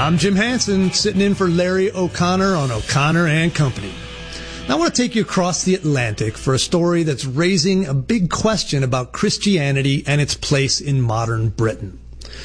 I'm Jim Hansen, sitting in for Larry O'Connor on O'Connor and Company. Now, I want to take you across the Atlantic for a story that's raising a big question about Christianity and its place in modern Britain.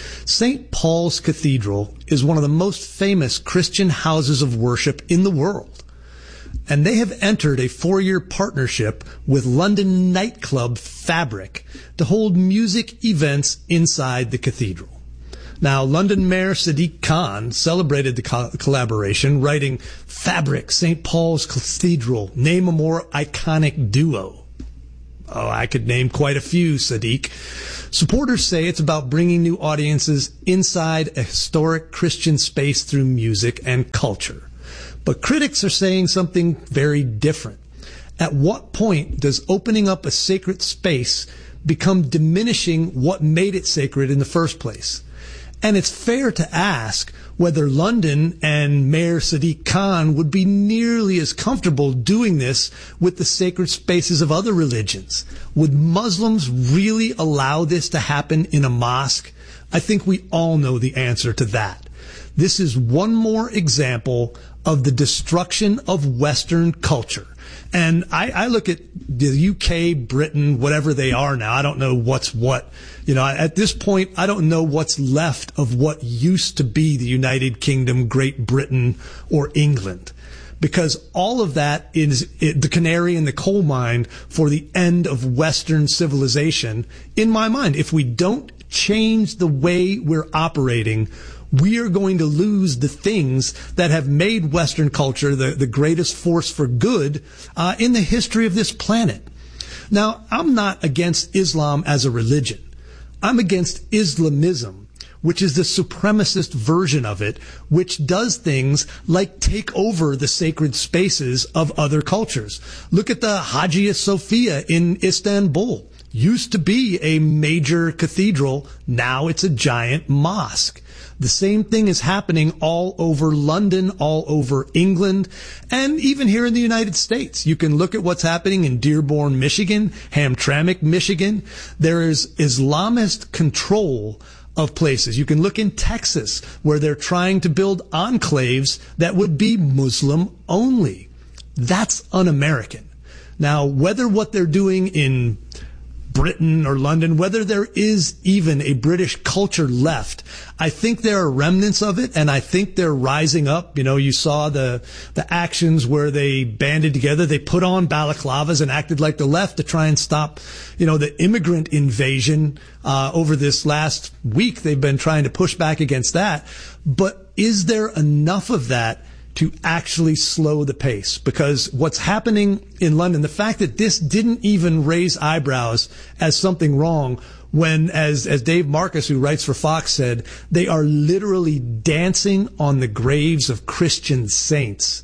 St. Paul's Cathedral is one of the most famous Christian houses of worship in the world. And they have entered a 4-year partnership with London nightclub Fabric to hold music events inside the cathedral. Now, London Mayor Sadiq Khan celebrated the collaboration, writing, "Fabric, St. Paul's Cathedral, name a more iconic duo." Oh, I could name quite a few, Sadiq. Supporters say it's about bringing new audiences inside a historic Christian space through music and culture. But critics are saying something very different. At what point does opening up a sacred space become diminishing what made it sacred in the first place? And it's fair to ask whether London and Mayor Sadiq Khan would be nearly as comfortable doing this with the sacred spaces of other religions. Would Muslims really allow this to happen in a mosque? I think we all know the answer to that. This is one more example of the destruction of Western culture. And I look at the UK, Britain, whatever they are now. I don't know what's what. You know, at this point, I don't know what's left of what used to be the United Kingdom, Great Britain, or England. Because all of that is the canary in the coal mine for the end of Western civilization, in my mind. If we don't change the way we're operating, we are going to lose the things that have made Western culture the greatest force for good in the history of this planet. Now, I'm not against Islam as a religion. I'm against Islamism, which is the supremacist version of it, which does things like take over the sacred spaces of other cultures. Look at the Hagia Sophia in Istanbul. Used to be a major cathedral. Now it's a giant mosque. The same thing is happening all over London, all over England, and even here in the United States. You can look at what's happening in Dearborn, Michigan, Hamtramck, Michigan. There is Islamist control of places. You can look in Texas, where they're trying to build enclaves that would be Muslim only. That's un-American. Now, whether what they're doing in Britain or London, whether there is even a British culture left, I think there are remnants of it, and I think they're rising up. You know, you saw the actions where they banded together. They put on balaclavas and acted like the left to try and stop, you know, the immigrant invasion over this last week. They've been trying to push back against that. But is there enough of that to actually slow the pace? Because what's happening in London, the fact that this didn't even raise eyebrows as something wrong, when, as Dave Marcus, who writes for Fox, said, they are literally dancing on the graves of Christian saints.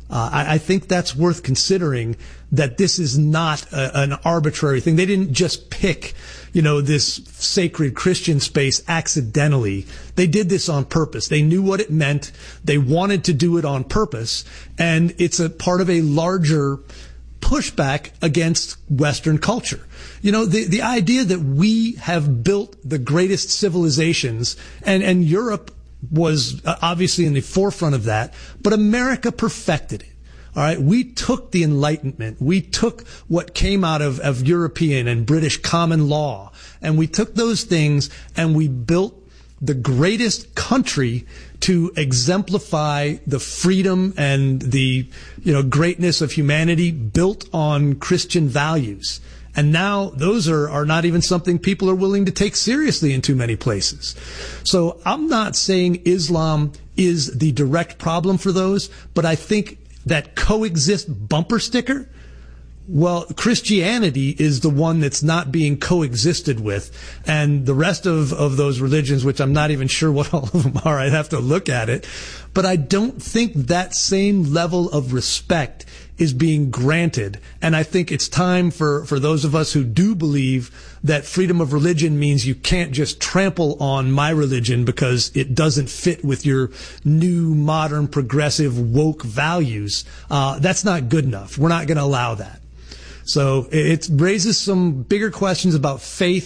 I think that's worth considering, that this is not an arbitrary thing. They didn't just pick, you know, this sacred Christian space accidentally. They did this on purpose. They knew what it meant. They wanted to do it on purpose. And it's a part of a larger pushback against Western culture. You know, the idea that we have built the greatest civilizations, and Europe was obviously in the forefront of that, but America perfected it. All right, we took the Enlightenment. We took what came out of European and British common law, and we took those things and we built the greatest country to exemplify the freedom and the, you know, greatness of humanity built on Christian values. And now those are not even something people are willing to take seriously in too many places. So I'm not saying Islam is the direct problem for those, but I think that coexist bumper sticker, well, Christianity is the one that's not being coexisted with. And the rest of those religions, which I'm not even sure what all of them are, I'd have to look at it. But I don't think that same level of respect is being granted. And I think it's time for those of us who do believe that freedom of religion means you can't just trample on my religion because it doesn't fit with your new, modern, progressive, woke values. That's not good enough. We're not going to allow that. So it raises some bigger questions about faith,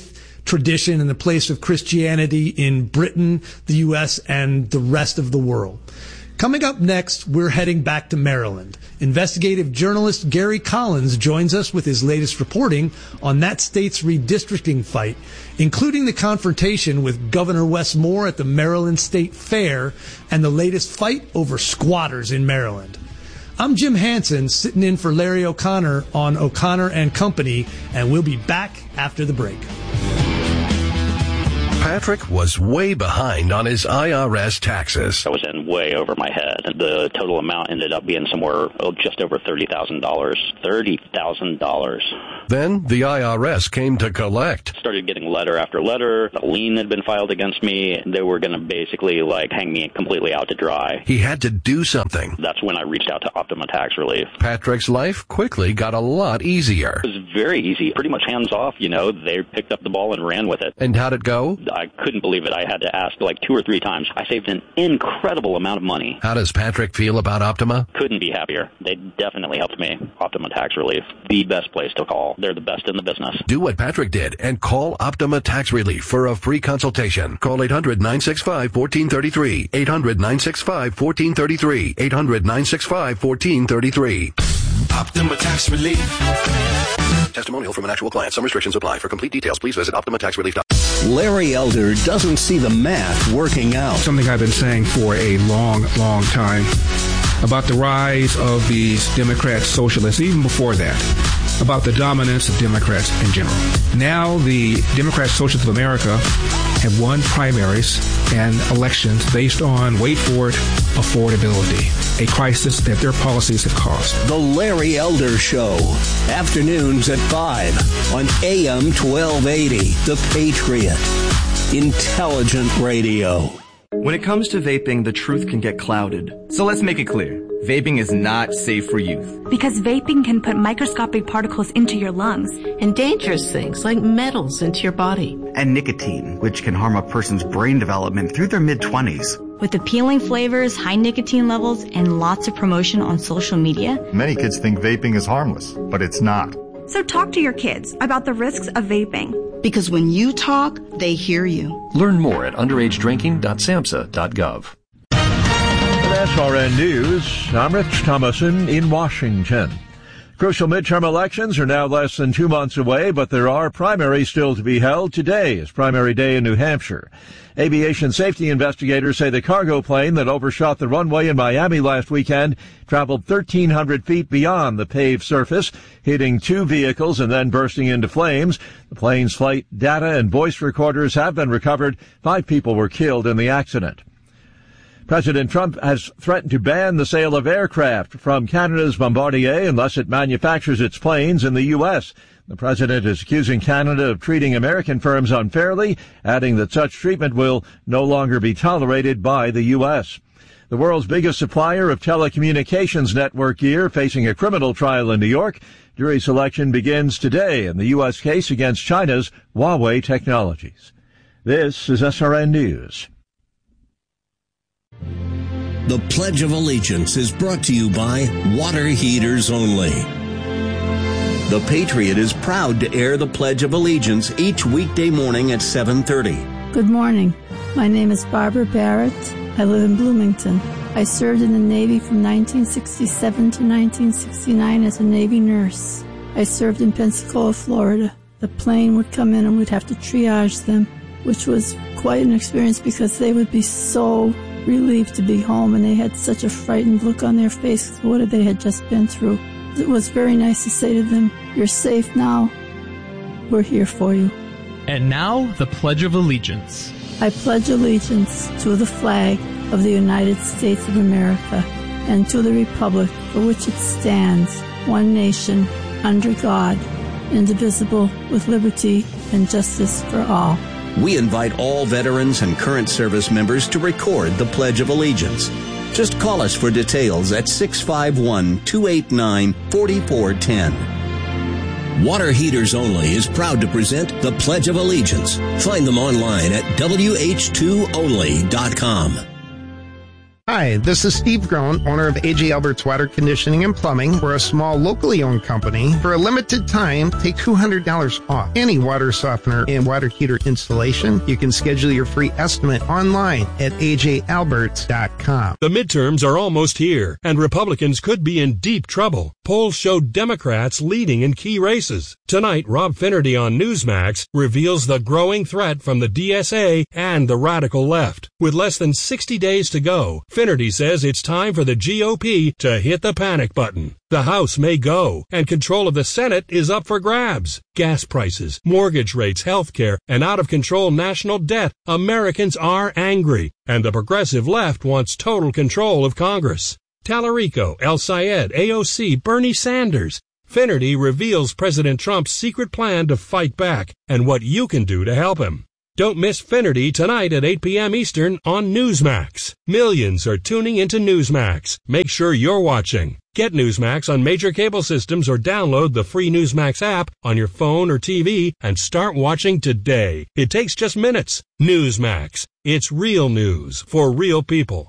tradition and the place of Christianity in Britain, the U.S., and the rest of the world. Coming up next, we're heading back to Maryland. Investigative journalist Gary Collins joins us with his latest reporting on that state's redistricting fight, including the confrontation with Governor Wes Moore at the Maryland State Fair and the latest fight over squatters in Maryland. I'm Jim Hansen, sitting in for Larry O'Connor on O'Connor and Company, and we'll be back after the break. Patrick was way behind on his IRS taxes. I was in way over my head. The total amount ended up being somewhere just over $30,000. $30,000. Then the IRS came to collect. Started getting letter after letter. A lien had been filed against me. They were going to basically hang me completely out to dry. He had to do something. That's when I reached out to Optima Tax Relief. Patrick's life quickly got a lot easier. It was very easy, pretty much hands off. They picked up the ball and ran with it. And how'd it go? I couldn't believe it. I had to ask 2 or 3 times. I saved an incredible amount of money. How does Patrick feel about Optima? Couldn't be happier. They definitely helped me. Optima Tax Relief, the best place to call. They're the best in the business. Do what Patrick did and call Optima Tax Relief for a free consultation. Call 800-965-1433. 800-965-1433. 800-965-1433. Optima Tax Relief. Testimonial from an actual client. Some restrictions apply. For complete details, please visit OptimaTaxRelief.com. Larry Elder doesn't see the math working out. Something I've been saying for a long time about the rise of these Democrat socialists, even before that, about the dominance of Democrats in general. Now the Democrat Socialists of America have won primaries and elections based on, wait for it, affordability, a crisis that their policies have caused. The Larry Elder Show, afternoons at 5 on AM 1280, The Patriot. Intelligent radio. When it comes to vaping, the truth can get clouded. So let's make it clear. Vaping is not safe for youth. Because vaping can put microscopic particles into your lungs. And dangerous things like metals into your body. And nicotine, which can harm a person's brain development through their mid-20s. With appealing flavors, high nicotine levels, and lots of promotion on social media. Many kids think vaping is harmless, but it's not. So talk to your kids about the risks of vaping. Because when you talk, they hear you. Learn more at underagedrinking.samhsa.gov. At SRN News, I'm Rich Thomason in Washington. Crucial midterm elections are now less than 2 months away, but there are primaries still to be held. Today is primary day in New Hampshire. Aviation safety investigators say the cargo plane that overshot the runway in Miami last weekend traveled 1,300 feet beyond the paved surface, hitting 2 vehicles and then bursting into flames. The plane's flight data and voice recorders have been recovered. 5 people were killed in the accident. President Trump has threatened to ban the sale of aircraft from Canada's Bombardier unless it manufactures its planes in the U.S. The president is accusing Canada of treating American firms unfairly, adding that such treatment will no longer be tolerated by the U.S. The world's biggest supplier of telecommunications network gear facing a criminal trial in New York. Jury selection begins today in the U.S. case against China's Huawei Technologies. This is SRN News. The Pledge of Allegiance is brought to you by Water Heaters Only. The Patriot is proud to air the Pledge of Allegiance each weekday morning at 7:30. Good morning. My name is Barbara Barrett. I live in Bloomington. I served in the Navy from 1967 to 1969 as a Navy nurse. I served in Pensacola, Florida. The plane would come in and we'd have to triage them, which was quite an experience because they would be so relieved to be home, and they had such a frightened look on their faces what they had just been through. It was very nice to say to them, "You're safe now. We're here for you." And now, the Pledge of Allegiance. I pledge allegiance to the flag of the United States of America and to the republic for which it stands, one nation, under God, indivisible, with liberty and justice for all. We invite all veterans and current service members to record the Pledge of Allegiance. Just call us for details at 651-289-4410. Water Heaters Only is proud to present the Pledge of Allegiance. Find them online at wh2only.com. Hi, this is Steve Groen, owner of A.J. Albert's Water Conditioning and Plumbing. We're a small, locally owned company. For a limited time, take $200 off any water softener and water heater installation. You can schedule your free estimate online at ajalberts.com. The midterms are almost here, and Republicans could be in deep trouble. Polls show Democrats leading in key races. Tonight, Rob Finnerty on Newsmax reveals the growing threat from the DSA and the radical left. With less than 60 days to go, Finnerty says it's time for the GOP to hit the panic button. The House may go, and control of the Senate is up for grabs. Gas prices, mortgage rates, health care, and out-of-control national debt. Americans are angry, and the progressive left wants total control of Congress. Tallarico, El Sayed, AOC, Bernie Sanders. Finnerty reveals President Trump's secret plan to fight back and what you can do to help him. Don't miss Finnerty tonight at 8 p.m. Eastern on Newsmax. Millions are tuning into Newsmax. Make sure you're watching. Get Newsmax on major cable systems or download the free Newsmax app on your phone or TV and start watching today. It takes just minutes. Newsmax. It's real news for real people.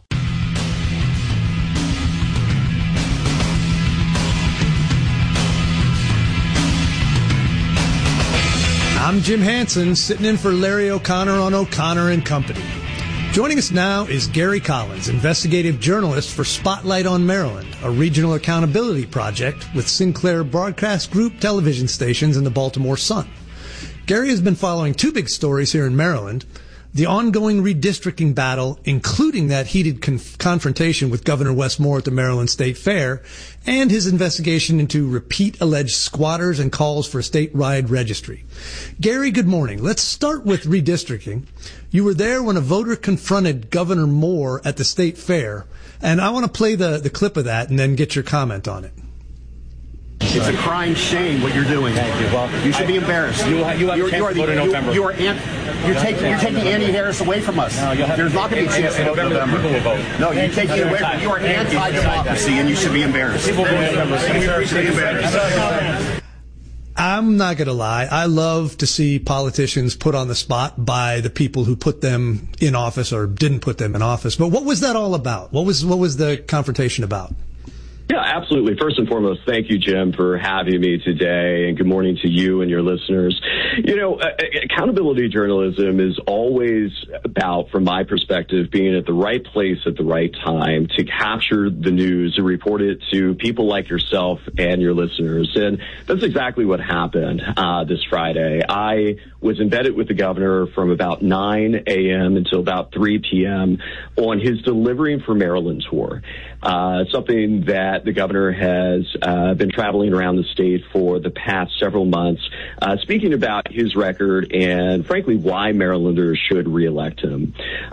I'm Jim Hansen, sitting in for Larry O'Connor on O'Connor and Company. Joining us now is Gary Collins, investigative journalist for Spotlight on Maryland, a regional accountability project with Sinclair Broadcast Group television stations and the Baltimore Sun. Gary has been following two big stories here in Maryland: the ongoing redistricting battle, including that heated confrontation with Governor Wes Moore at the Maryland State Fair, and his investigation into repeat alleged squatters and calls for a statewide registry. Gary, good morning. Let's start with redistricting. You were there when a voter confronted Governor Moore at the State Fair, and I want to play the clip of that and then get your comment on it. It's a crying shame what you're doing. Thank you. Well, you should be embarrassed. You have a chance to vote in November. You're taking Andy Harris away from us. No, there's not going to be a chance to vote in November. People will vote. No, you're taking it away from. You are anti-democracy, and you should be embarrassed. People will vote in November. You should be embarrassed. I'm not going to lie. I love to see politicians put on the spot by the people who put them in office or didn't put them in office. But what was that all about? What was the confrontation about? Yeah, absolutely. First and foremost, thank you, Jim, for having me today, and good morning to you and your listeners. You know, accountability journalism is always about, from my perspective, being at the right place at the right time to capture the news and report it to people like yourself and your listeners. And that's exactly what happened this Friday. I was embedded with the governor from about 9 a.m. until about 3 p.m. on his Delivering for Maryland tour, something that the governor has been traveling around the state for the past several months, speaking about his record and, frankly, why Marylanders should reelect him.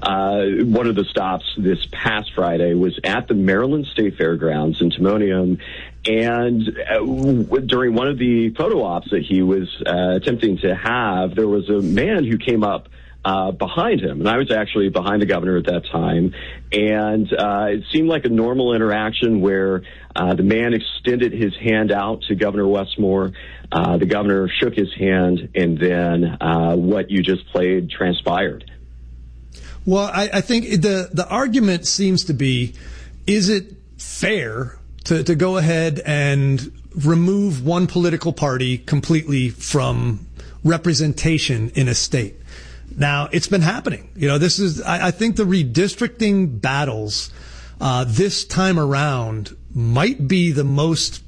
One of the stops this past Friday was at the Maryland State Fairgrounds in Timonium, and during one of the photo ops that he was attempting to have, there was a man who came up behind him, and I was actually behind the governor at that time, and it seemed like a normal interaction where the man extended his hand out to Governor Wes Moore. The governor shook his hand, and then what you just played transpired. Well, I think the argument seems to be, is it fair to go ahead and remove one political party completely from representation in a state? Now, it's been happening. You know, I think the redistricting battles this time around might be the most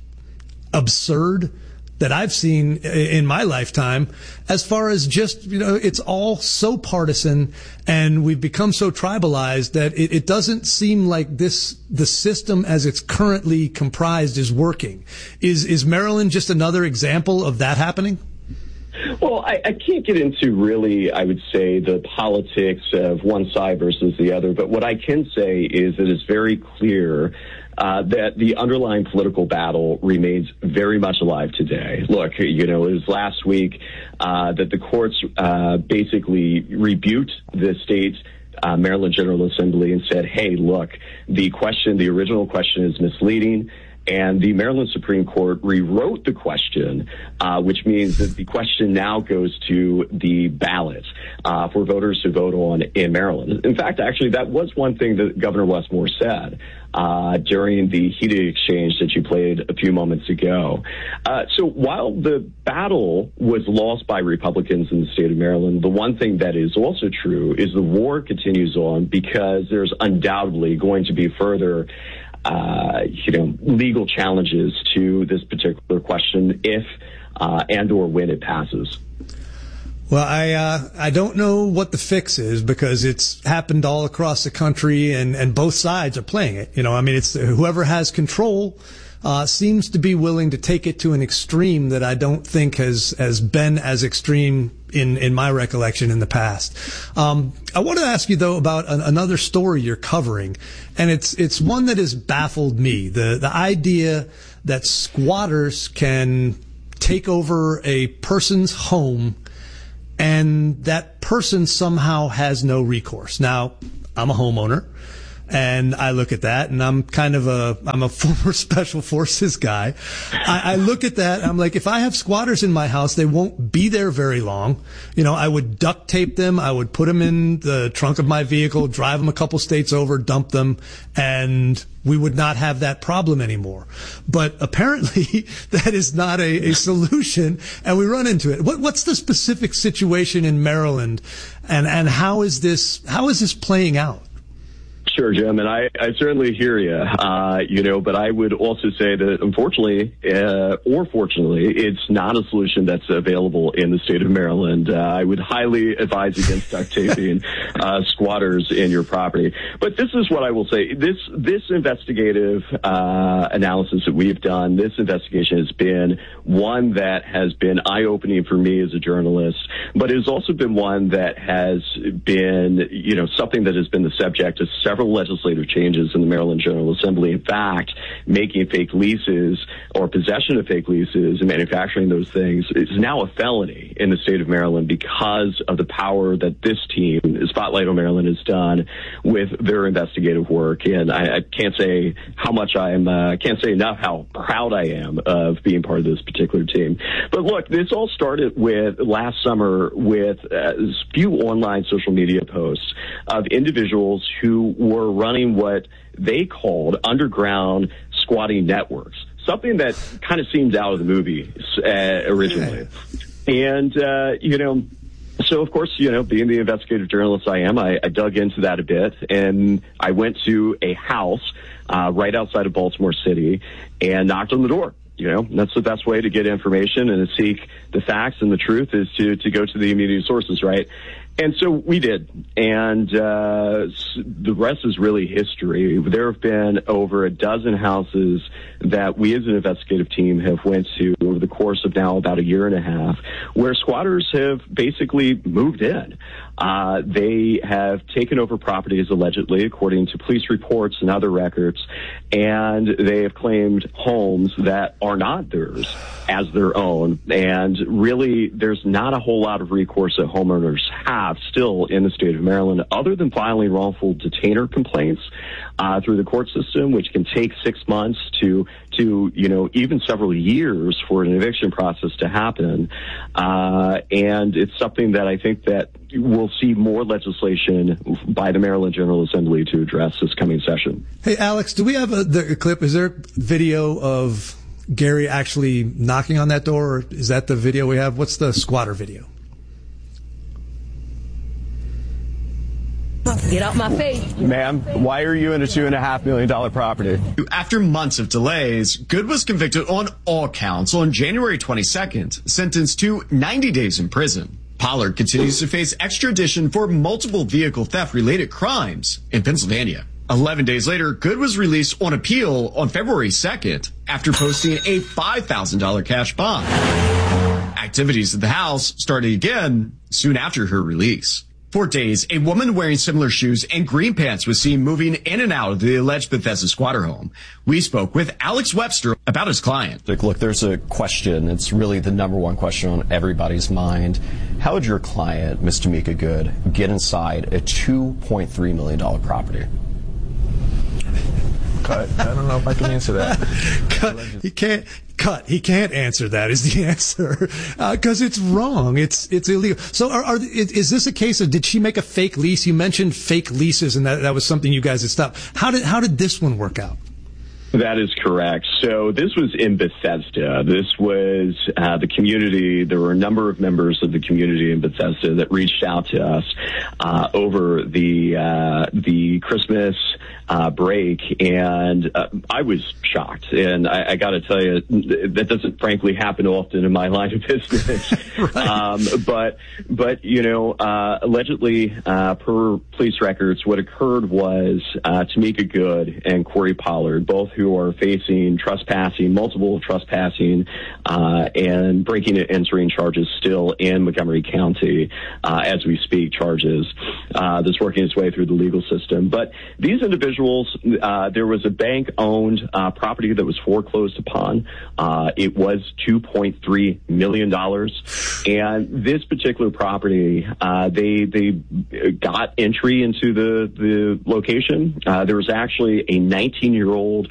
absurd that I've seen in my lifetime, as far as just, you know, it's all so partisan and we've become so tribalized that it doesn't seem like the system as it's currently comprised is working. Is Maryland just another example of that happening? Well, I can't get into really, I would say, the politics of one side versus the other, but what I can say is that it's very clear that the underlying political battle remains very much alive today. Look, you know, it was last week that the courts basically rebuked the state's Maryland General Assembly and said, hey, look, the original question is misleading. And the Maryland Supreme Court rewrote the question, which means that the question now goes to the ballot for voters to vote on in Maryland. In fact, actually, that was one thing that Governor Westmore said during the heated exchange that you played a few moments ago. So while the battle was lost by Republicans in the state of Maryland, the one thing that is also true is the war continues on, because there's undoubtedly going to be further legal challenges to this particular question if and or when it passes. Well, I don't know what the fix is, because it's happened all across the country, and both sides are playing it. It's whoever has control seems to be willing to take it to an extreme that I don't think has been as extreme in my recollection in the past. I want to ask you, though, about another story you're covering, and it's one that has baffled me. The idea that squatters can take over a person's home and that person somehow has no recourse. Now, I'm a homeowner, and I look at that, and I'm a former special forces guy. I look at that, and I'm like, if I have squatters in my house, they won't be there very long. I would duct tape them. I would put them in the trunk of my vehicle, drive them a couple states over, dump them, and we would not have that problem anymore. But apparently that is not a solution, and we run into it. What's the specific situation in Maryland, and how is this playing out? Sure, Jim, and I certainly hear you, but I would also say that unfortunately, or fortunately, it's not a solution that's available in the state of Maryland. I would highly advise against duct taping squatters in your property. But this is what I will say. This investigative analysis that we've done, this investigation has been one that has been eye-opening for me as a journalist, but it has also been one that has been, something that has been the subject of several legislative changes in the Maryland General Assembly. In fact, making fake leases or possession of fake leases and manufacturing those things is now a felony in the state of Maryland because of the power that this team, Spotlight on Maryland, has done with their investigative work. And I can't say how much can't say enough how proud I am of being part of this particular team. But look, this all started with last summer with a few online social media posts of individuals who were running what they called underground squatting networks, something that kind of seemed out of the movie originally. And, so, of course, being the investigative journalist I am, I dug into that a bit, and I went to a house right outside of Baltimore City and knocked on the door. That's the best way to get information and to seek the facts and the truth is to go to the immediate sources, right? And so we did, and the rest is really history. There have been over a dozen houses that we as an investigative team have went to over the course of now about a year and a half, where squatters have basically moved in. They have taken over properties, allegedly, according to police reports and other records, and they have claimed homes that are not theirs as their own. And really, there's not a whole lot of recourse that homeowners have still in the state of Maryland, other than filing wrongful detainer complaints through the court system, which can take 6 months to even several years for an eviction process to happen. And it's something that I think that we'll see more legislation by the Maryland General Assembly to address this coming session. Hey, Alex, do we have the clip? Is there video of Gary actually knocking on that door, or is that the video we have? What's the squatter video? Get out my face. Ma'am, why are you in a $2.5 million property? After months of delays, Good was convicted on all counts on January 22nd, sentenced to 90 days in prison. Pollard continues to face extradition for multiple vehicle theft-related crimes in Pennsylvania. 11 days later, Good was released on appeal on February 2nd after posting a $5,000 cash bond. Activities at the house started again soon after her release. For days, a woman wearing similar shoes and green pants was seen moving in and out of the alleged Bethesda squatter home. We spoke with Alex Webster about his client. Look, there's a question. It's really the number one question on everybody's mind. How did your client, Ms. Tamika Good, get inside a $2.3 million property? cut. I don't know if I can answer that. He can't answer that is the answer, because it's wrong. It's illegal. So is this a case of, did she make a fake lease? You mentioned fake leases, and that was something you guys had stopped. How did this one work out? That is correct. So this was in Bethesda. This was the community. There were a number of members of the community in Bethesda that reached out to us over the Christmas break, and I was shocked. And I got to tell you, that doesn't frankly happen often in my line of business. Right. But allegedly, per police records, what occurred was Tamika Good and Corey Pollard, both who are facing multiple trespassing, and breaking and entering charges still in Montgomery County as we speak, charges that's working its way through the legal system. But these individuals, there was a bank-owned property that was foreclosed upon. It was $2.3 million. And this particular property, they got entry into the location. There was actually a 19-year-old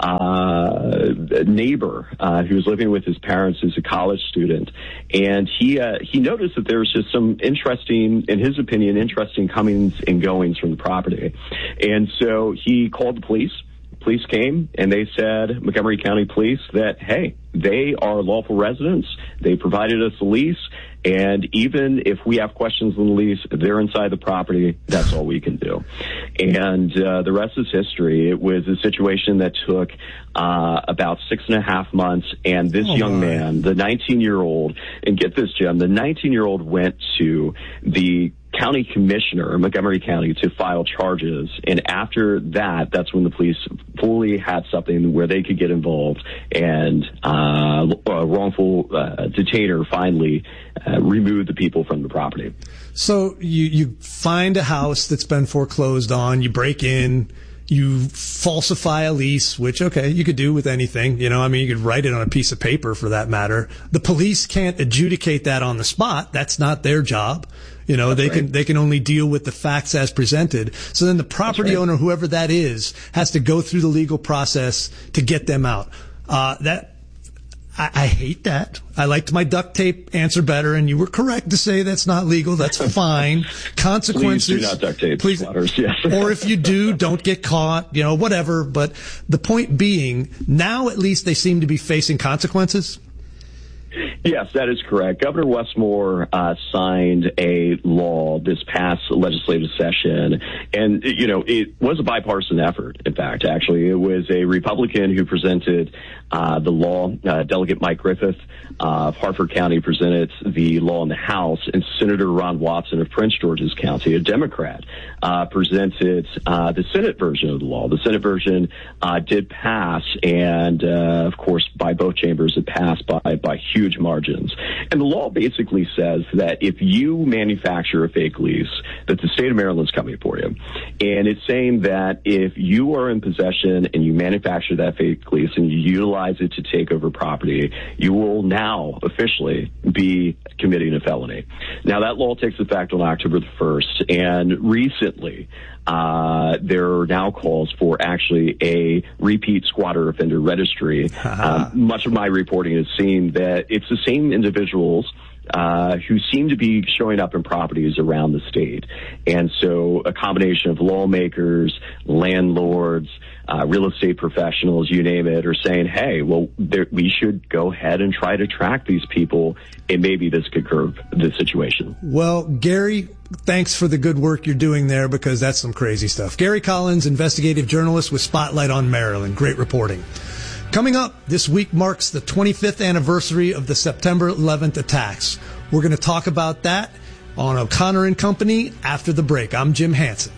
neighbor who was living with his parents as a college student, and he noticed that there was just some interesting comings and goings from the property, and so he called the police. Police came and they said, Montgomery County Police, that, hey, they are lawful residents. They provided us a lease. And even if we have questions on the lease, they're inside the property. That's all we can do. And the rest is history. It was a situation that took about 6.5 months. And this young man, the 19-year-old, and get this, Jim, the 19-year-old went to the county commissioner, Montgomery County, to file charges. And after that, that's when the police fully had something where they could get involved, and a wrongful detainer finally removed the people from the property. So you find a house that's been foreclosed on, you break in, you falsify a lease, which, okay, you could do with anything. You could write it on a piece of paper for that matter. The police can't adjudicate that on the spot. That's not their job. They can only deal with the facts as presented. So then the property owner, whoever that is, has to go through the legal process to get them out. I hate that. I liked my duct tape answer better, and you were correct to say that's not legal. That's fine. Consequences. Please do not duct tape squatters, yes. Or if you do, don't get caught, whatever. But the point being, now at least they seem to be facing consequences. Yes, that is correct. Governor Westmore signed a law this past legislative session, and, it was a bipartisan effort, in fact, actually. It was a Republican who presented the law. Delegate Mike Griffith of Harford County presented the law in the House, and Senator Ron Watson of Prince George's County, a Democrat, presented the Senate version of the law. The Senate version did pass, and, of course, by both chambers, it passed by huge margins. And the law basically says that if you manufacture a fake lease, that the state of Maryland's coming for you. And it's saying that if you are in possession and you manufacture that fake lease and you utilize it to take over property, you will now officially be committing a felony. Now, that law takes effect on October the 1st, and recently there are now calls for actually a repeat squatter offender registry. Much of my reporting has seen that it's the same individuals who seem to be showing up in properties around the state. And so a combination of lawmakers, landlords, real estate professionals, you name it, are saying, hey, well, we should go ahead and try to track these people, and maybe this could curb the situation. Well, Gary, thanks for the good work you're doing there, because that's some crazy stuff. Gary Collins, investigative journalist with Spotlight on Maryland. Great reporting. Coming up, this week marks the 25th anniversary of the September 11th attacks. We're going to talk about that on O'Connor and Company after the break. I'm Jim Hansen.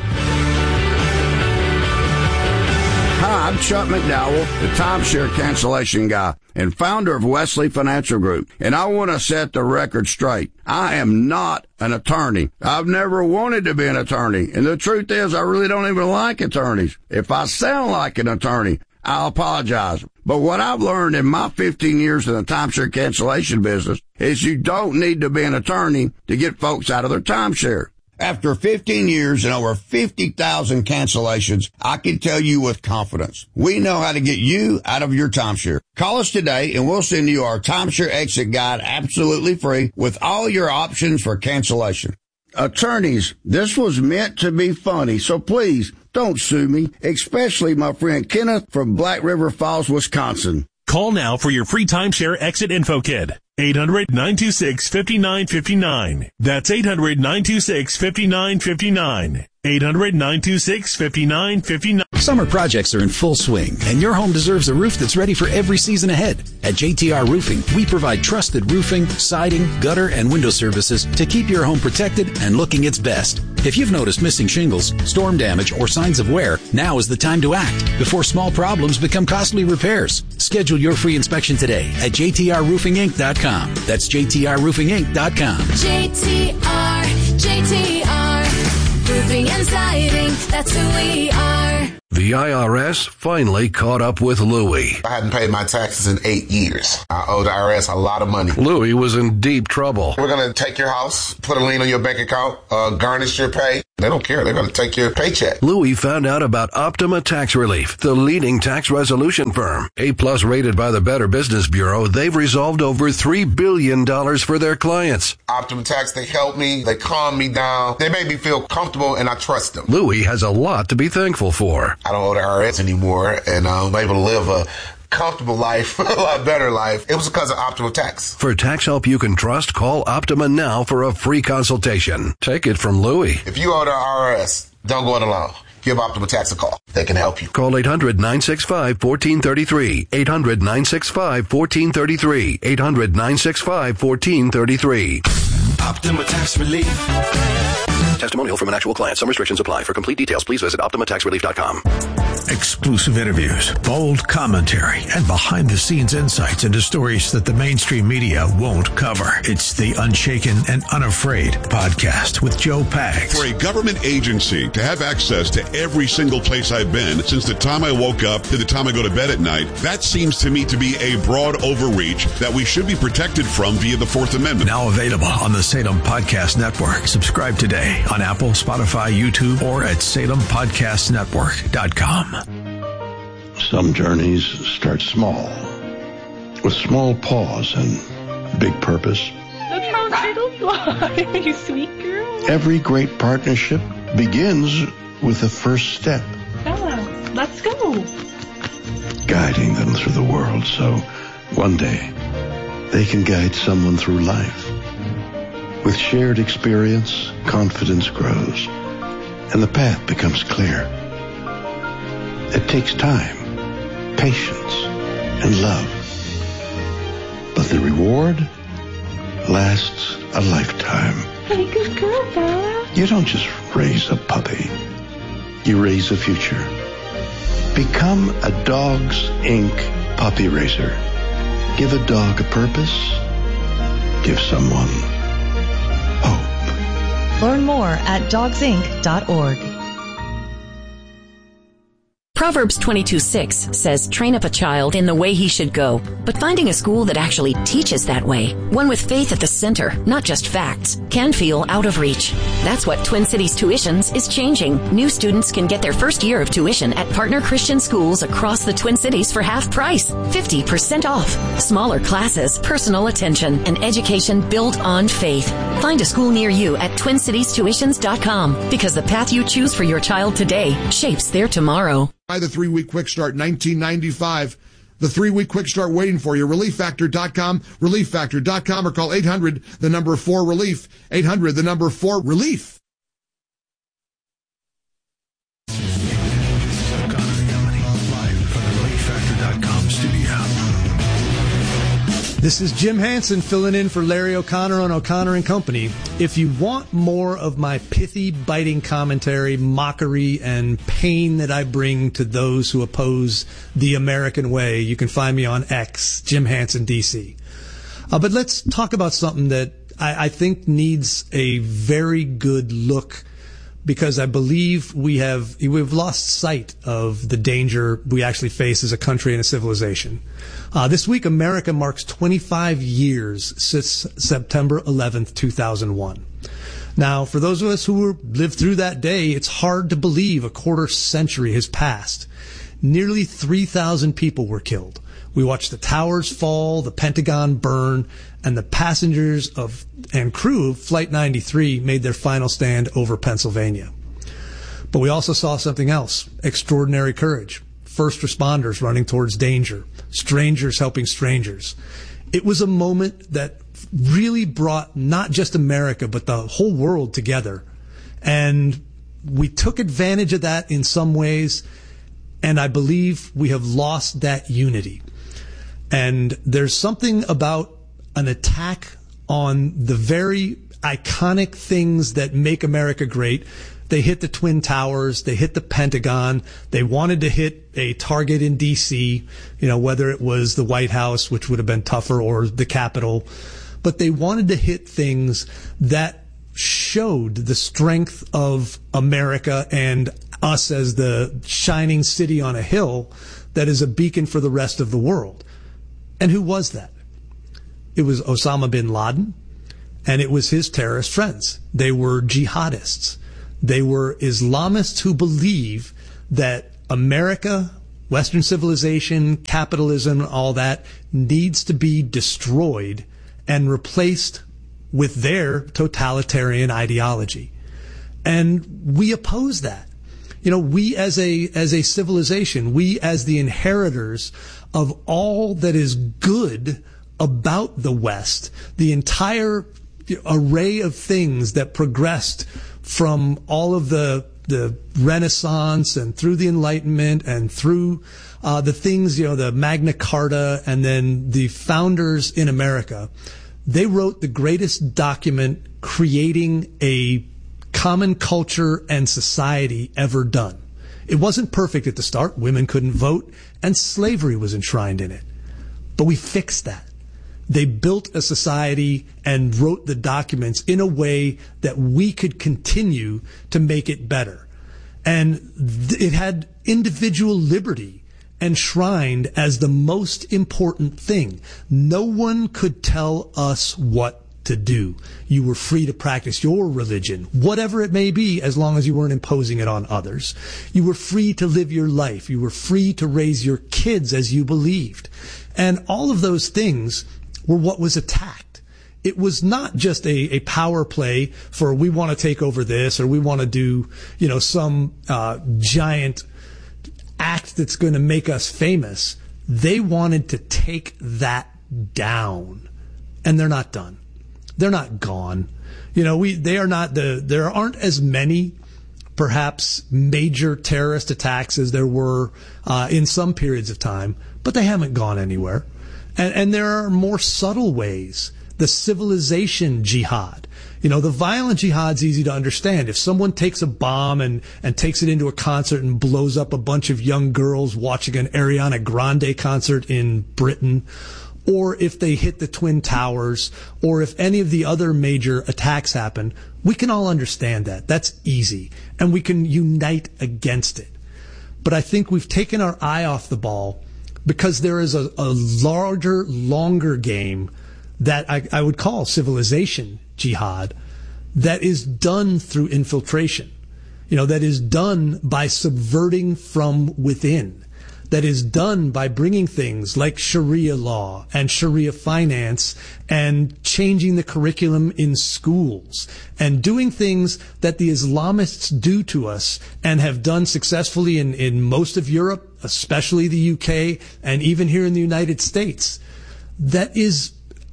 Hi, I'm Chuck McDowell, the timeshare cancellation guy and founder of Wesley Financial Group. And I want to set the record straight. I am not an attorney. I've never wanted to be an attorney. And the truth is, I really don't even like attorneys. If I sound like an attorney, I'll apologize. But what I've learned in my 15 years in the timeshare cancellation business is you don't need to be an attorney to get folks out of their timeshare. After 15 years and over 50,000 cancellations, I can tell you with confidence, we know how to get you out of your timeshare. Call us today and we'll send you our timeshare exit guide absolutely free with all your options for cancellation. Attorneys, this was meant to be funny, so please don't sue me, especially my friend Kenneth from Black River Falls, Wisconsin. Call now for your free timeshare exit info kit. 800-926-5959. That's 800-926-5959. 800-926-5959. Summer projects are in full swing, and your home deserves a roof that's ready for every season ahead. At JTR Roofing, we provide trusted roofing, siding, gutter, and window services to keep your home protected and looking its best. If you've noticed missing shingles, storm damage, or signs of wear, now is the time to act before small problems become costly repairs. Schedule your free inspection today at jtrroofinginc.com. That's jtrroofinginc.com. JTR, roofing and siding, that's who we are. The IRS finally caught up with Louie. I hadn't paid my taxes in 8 years. I owed the IRS a lot of money. Louie was in deep trouble. We're going to take your house, put a lien on your bank account, garnish your pay. They don't care. They're going to take your paycheck. Louie found out about Optima Tax Relief, the leading tax resolution firm. A-plus rated by the Better Business Bureau, they've resolved over $3 billion for their clients. Optima Tax, they help me. They calm me down. They make me feel comfortable, and I trust them. Louie has a lot to be thankful for. I don't owe the IRS anymore, and I'm able to live a comfortable life, a lot better life. It was because of Optima Tax. For tax help you can trust, call Optima now for a free consultation. Take it from Louie. If you owe the IRS, don't go it alone. Give Optima Tax a call. They can help you. Call 800-965-1433. 800-965-1433. 800-965-1433. Optima Tax Relief. Testimonial from an actual client. Some restrictions apply. For complete details, please visit OptimaTaxRelief.com. Exclusive interviews, bold commentary, and behind-the-scenes insights into stories that the mainstream media won't cover. It's the Unshaken and Unafraid podcast with Joe Pags. For a government agency to have access to every single place I've been since the time I woke up to the time I go to bed at night, that seems to me to be a broad overreach that we should be protected from via the Fourth Amendment. Now available on the Salem Podcast Network. Subscribe today on Apple, Spotify, YouTube, or at SalemPodcastNetwork.com. Some journeys start small, with small pause and big purpose. That's how turtles fly, you sweet girl. Every great partnership begins with the first step. Bella, let's go. Guiding them through the world so one day they can guide someone through life. With shared experience, confidence grows, and the path becomes clear. It takes time, patience, and love. But the reward lasts a lifetime. Hey, good girl, Bella. You don't just raise a puppy. You raise a future. Become a Dogs Inc. puppy raiser. Give a dog a purpose. Give someone hope. Learn more at dogsinc.org. Proverbs 22:6 says, train up a child in the way he should go. But finding a school that actually teaches that way, one with faith at the center, not just facts, can feel out of reach. That's what Twin Cities Tuitions is changing. New students can get their first year of tuition at partner Christian schools across the Twin Cities for half price, 50% off. Smaller classes, personal attention, and education built on faith. Find a school near you at TwinCitiesTuitions.com, because the path you choose for your child today shapes their tomorrow. Buy the 3-week quick start, $19.95. The 3-week quick start waiting for you. ReliefFactor.com, ReliefFactor.com, or call 800-4-RELIEF, 800-4-RELIEF. This is Jim Hansen filling in for Larry O'Connor on O'Connor & Company. If you want more of my pithy, biting commentary, mockery, and pain that I bring to those who oppose the American way, you can find me on X, Jim Hansen DC. But let's talk about something that I think needs a very good look, because I believe we've lost sight of the danger we actually face as a country and a civilization. This week, America marks 25 years since September 11th, 2001. Now, for those of us who lived through that day, it's hard to believe a quarter century has passed. Nearly 3,000 people were killed. We watched the towers fall, the Pentagon burn, and the passengers and crew of Flight 93 made their final stand over Pennsylvania. But we also saw something else, extraordinary courage. First responders running towards danger, strangers helping strangers. It was a moment that really brought not just America, but the whole world together. And we took advantage of that in some ways, and I believe we have lost that unity. And there's something about an attack on the very iconic things that make America great. They hit the Twin Towers. They hit the Pentagon. They wanted to hit a target in D.C., whether it was the White House, which would have been tougher, or the Capitol. But they wanted to hit things that showed the strength of America and us as the shining city on a hill that is a beacon for the rest of the world. And who was that? It was Osama bin Laden, and it was his terrorist friends. They were jihadists. They were Islamists who believe that America, Western civilization, capitalism, all that needs to be destroyed and replaced with their totalitarian ideology. And we oppose that. We as a civilization, we as the inheritors of all that is good about the West, the entire array of things that progressed from all of the Renaissance and through the Enlightenment and through the things, the Magna Carta, and then the founders in America, they wrote the greatest document creating a common culture and society ever done. It wasn't perfect at the start. Women couldn't vote, and slavery was enshrined in it. But we fixed that. They built a society and wrote the documents in a way that we could continue to make it better. And it had individual liberty enshrined as the most important thing. No one could tell us what to do. You were free to practice your religion, whatever it may be, as long as you weren't imposing it on others. You were free to live your life. You were free to raise your kids as you believed. And all of those things were what was attacked. It was not just a power play for we want to take over this, or we want to do, some giant act that's going to make us famous. They wanted to take that down, and they're not done. They're not gone. There aren't as many, perhaps, major terrorist attacks as there were in some periods of time, but they haven't gone anywhere. And there are more subtle ways. The civilization jihad. The violent jihad's easy to understand. If someone takes a bomb and takes it into a concert and blows up a bunch of young girls watching an Ariana Grande concert in Britain, or if they hit the Twin Towers, or if any of the other major attacks happen, we can all understand that. That's easy. And we can unite against it. But I think we've taken our eye off the ball because there is a larger, longer game that I would call civilization jihad that is done through infiltration, that is done by subverting from within, that is done by bringing things like Sharia law and Sharia finance and changing the curriculum in schools and doing things that the Islamists do to us and have done successfully in most of Europe, especially the UK, and even here in the United States. That is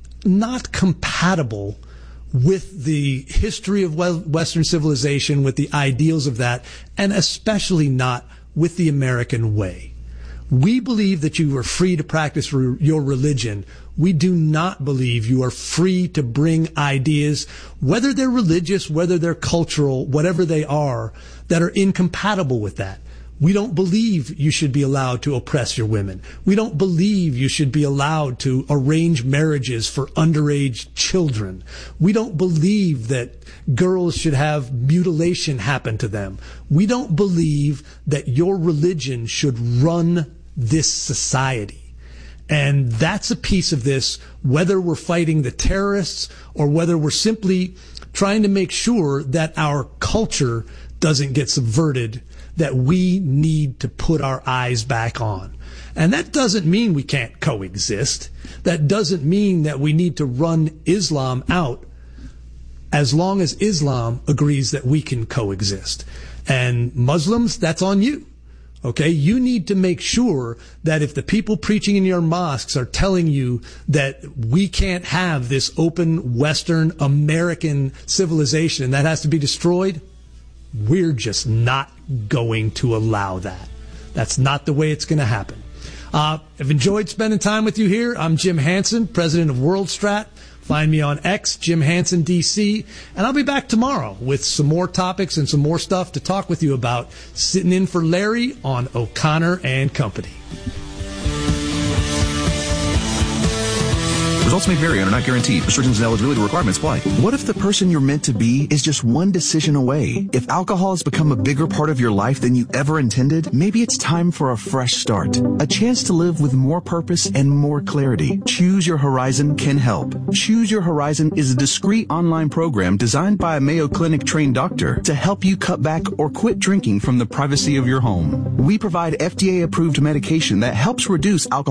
not compatible with the history of Western civilization, with the ideals of that, and especially not with the American way. We believe that you are free to practice your religion. We do not believe you are free to bring ideas, whether they're religious, whether they're cultural, whatever they are, that are incompatible with that. We don't believe you should be allowed to oppress your women. We don't believe you should be allowed to arrange marriages for underage children. We don't believe that girls should have mutilation happen to them. We don't believe that your religion should run this society. And that's a piece of this, whether we're fighting the terrorists or whether we're simply trying to make sure that our culture doesn't get subverted, that we need to put our eyes back on. And that doesn't mean we can't coexist. That doesn't mean that we need to run Islam out, as long as Islam agrees that we can coexist. And Muslims, that's on you. Okay, you need to make sure that if the people preaching in your mosques are telling you that we can't have this open Western American civilization and that has to be destroyed, we're just not going to allow that. That's not the way it's going to happen. I've enjoyed spending time with you here. I'm Jim Hansen, president of WorldStrat. Find me on X, Jim Hansen DC, and I'll be back tomorrow with some more topics and some more stuff to talk with you about. Sitting in for Larry on O'Connor and Company. Results may vary and are not guaranteed. Restrictions and eligibility requirements apply. What if the person you're meant to be is just one decision away? If alcohol has become a bigger part of your life than you ever intended, maybe it's time for a fresh start. A chance to live with more purpose and more clarity. Choose Your Horizon can help. Choose Your Horizon is a discreet online program designed by a Mayo Clinic trained doctor to help you cut back or quit drinking from the privacy of your home. We provide FDA approved medication that helps reduce alcohol